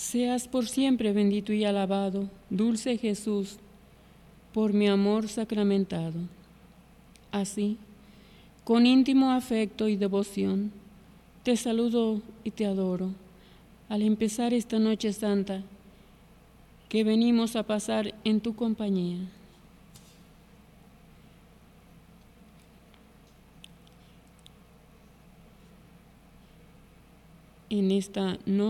Seas por siempre bendito y alabado, dulce Jesús, por mi amor sacramentado. Así, con íntimo afecto y devoción, te saludo y te adoro al empezar esta noche santa que venimos a pasar en tu compañía. En esta noche